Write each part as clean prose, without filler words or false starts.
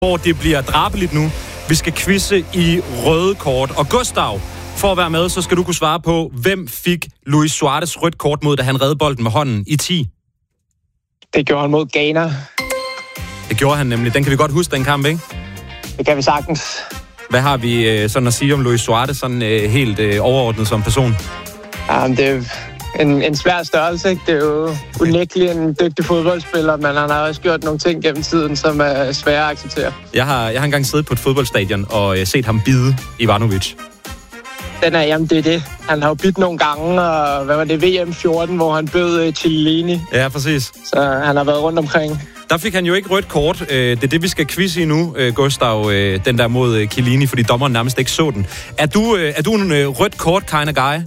hvor det bliver drabeligt nu. Vi skal quizze i røde kort. Og Gustav, for at være med, så skal du kunne svare på, hvem fik Luis Suárez rødt kort mod, da han redde bolden med hånden i 10? Det gjorde han mod Ghana. Det gjorde han nemlig. Den kan vi godt huske, den kamp, ikke? Det kan vi sagtens. Hvad har vi sådan at sige om Luis Suárez, sådan helt overordnet som person? Jamen, det er en svær størrelse, ikke? Det er jo unægteligt en dygtig fodboldspiller, men han har også gjort nogle ting gennem tiden, som er svære at acceptere. Jeg har engang siddet på et fodboldstadion og set ham bide Ivanovic. Jamen det er det. Han har jo bidt nogle gange, og hvad var det, VM 14, hvor han bød Chiellini. Ja, præcis. Så han har været rundt omkring. Der fik han jo ikke rødt kort. Det er det, vi skal quizze i nu, Gustav, den der mod Chiellini, fordi dommeren nærmest ikke så den. Er du en rødt kort kind of guy?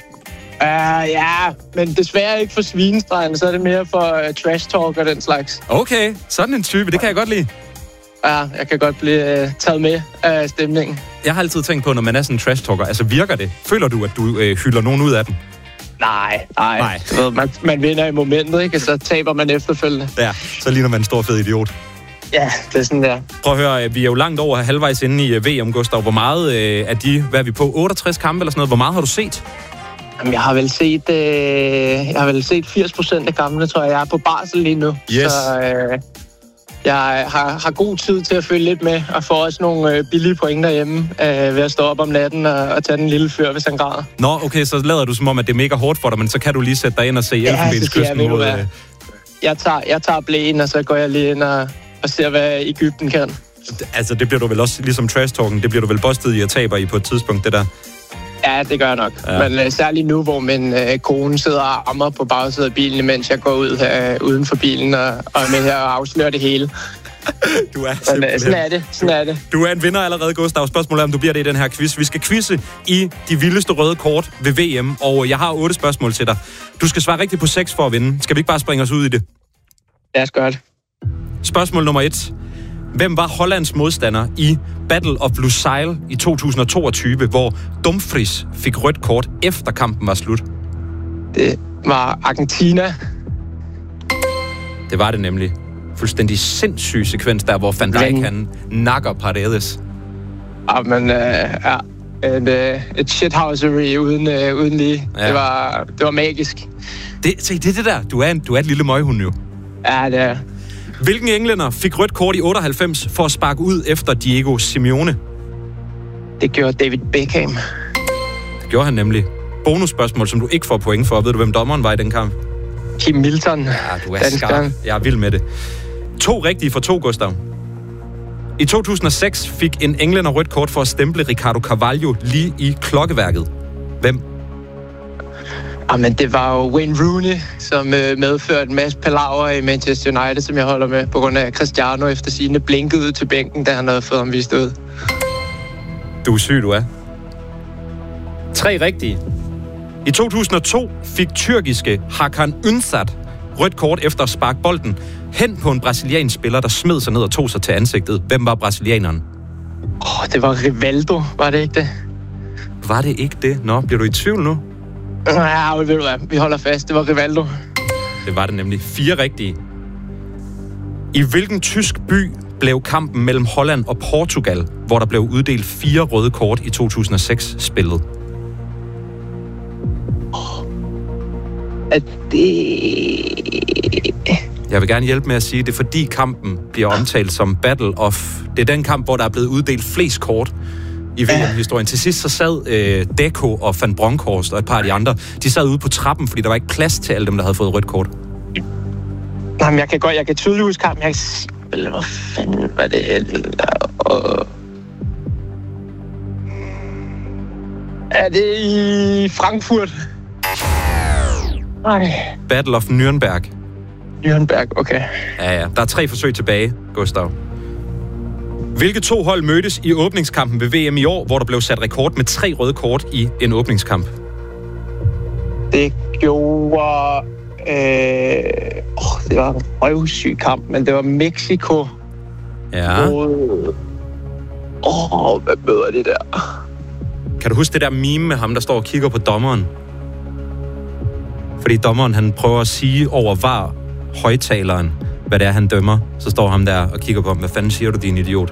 Ja, men desværre ikke for svinestregen, så er det mere for trash talk og den slags. Okay, sådan en type, det kan jeg godt lide. Ja, jeg kan godt blive taget med af stemningen. Jeg har altid tænkt på, når man er sådan en trash-talker, altså virker det? Føler du, at du hylder nogen ud af dem? Nej. Man vinder i momentet, ikke? Så taber man efterfølgende. Ja, så ligner man en stor fed idiot. Ja, det er sådan der. Prøv at høre, vi er jo langt over halvvejs inde i VM, Gustav. Hvor meget af de, hvad er vi på, 68 kampe eller sådan noget, hvor meget har du set? Jamen, jeg har vel set 80% af kampene, tror jeg. Jeg er på barsel lige nu. Yes. Så jeg har god tid til at følge lidt med, og få også nogle billige point derhjemme ved at stå op om natten og tage den lille fyr, hvis han græder. Nå, okay, så lader du som om, at det er mega hårdt for dig, men så kan du lige sætte dig ind og se Elfenbenskysten mod... Jeg tager blæen, og så går jeg lige ind og ser, hvad Egypten kan. Altså, det bliver du vel også, ligesom trash-talken, det bliver du vel bustet i at taber i på et tidspunkt, det der? Ja, det gør jeg nok. Ja. Men særligt nu, hvor min kone sidder og ammer på bagsædet af bilen, mens jeg går ud uden for bilen og er med her og afslører det hele. Du er simpelthen... Sådan er det. Du er en vinder allerede, Gustav. Spørgsmålet er, om du bliver det i den her quiz. Vi skal quizze i de vildeste røde kort ved VM, og jeg har 8 spørgsmål til dig. Du skal svare rigtigt på 6 for at vinde. Skal vi ikke bare springe os ud i det? Lad os gøre det. Spørgsmål nummer 1. Hvem var Hollands modstander i Battle of Lusail i 2022, hvor Dumfries fik rødt kort efter kampen var slut? Det var Argentina. Det var det nemlig. Fuldstændig sindssyg sekvens der, hvor Van Dijk han nakker Paredes. Men et shithousery uden lige. Ja. Det var magisk. Det er det der. Du er et lille møghund jo. Ja, det er. Hvilken englænder fik rødt kort i 98 for at sparke ud efter Diego Simeone? Det gjorde David Beckham. Det gjorde han nemlig. Bonusspørgsmål, som du ikke får point for. Ved du, hvem dommeren var i den kamp? Kim Milton. Ja, du er skarp. Jeg er vild med det. 2 rigtige for 2, Gustav. I 2006 fik en englænder rødt kort for at stemple Ricardo Carvalho lige i klokkeværket. Hvem? Men det var jo Wayne Rooney, som medførte en masse palaver i Manchester United, som jeg holder med, på grund af Cristiano efter sigende blinkede ud til bænken, da han havde fået ham vist ud. Du er syg, du er. 3 rigtige. I 2002 fik tyrkiske Hakan Ünsal rødt kort efter at sparke bolden hen på en brasiliansk spiller, der smed sig ned og tog sig til ansigtet. Hvem var brasilianeren? Det var Rivaldo, var det ikke det? Var det ikke det? Nå, bliver du i tvivl nu? Ja, ved du hvad? Vi holder fast. Det var Rivaldo. Det var det nemlig. 4 rigtige. I hvilken tysk by blev kampen mellem Holland og Portugal, hvor der blev uddelt 4 røde kort i 2006, spillet? Jeg vil gerne hjælpe med at sige, det er fordi kampen bliver omtalt som Battle of... Det er den kamp, hvor der er blevet uddelt flest kort i VM-historien. Til sidst så sad Deco og Van Bronckhorst og et par af de andre, de sad ude på trappen, fordi der var ikke plads til alle dem, der havde fået rødt kort. Jamen, jeg kan tydeligt huske kampen. Hvad fanden var det? Er det i Frankfurt? Nej. Battle of Nürnberg. Nürnberg, okay. Ja. Der er 3 forsøg tilbage, Gustav. Hvilke 2 hold mødtes i åbningskampen ved VM i år, hvor der blev sat rekord med 3 røde kort i en åbningskamp? Det gjorde... det var en røvsyg kamp, men det var Mexico. Ja. Hvad møder det der? Kan du huske det der meme med ham, der står og kigger på dommeren? Fordi dommeren, han prøver at sige over VAR højtaleren, hvad det er, han dømmer. Så står ham der og kigger på ham. Hvad fanden siger du, din idiot?